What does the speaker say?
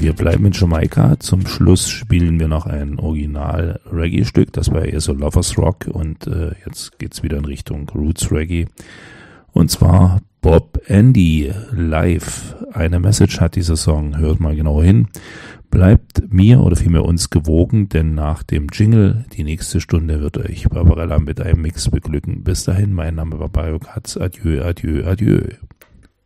wir bleiben in Jamaika. Zum Schluss spielen wir noch ein Original-Reggae-Stück. Das war eher so Lovers Rock und jetzt geht's wieder in Richtung Roots Reggae. Und zwar Bob Andy live. Eine Message hat dieser Song. Hört mal genau hin. Bleibt mir oder vielmehr uns gewogen, denn nach dem Jingle, die nächste Stunde, wird euch Barbarella mit einem Mix beglücken. Bis dahin, mein Name war Bayo Katz. Adieu, adieu, adieu.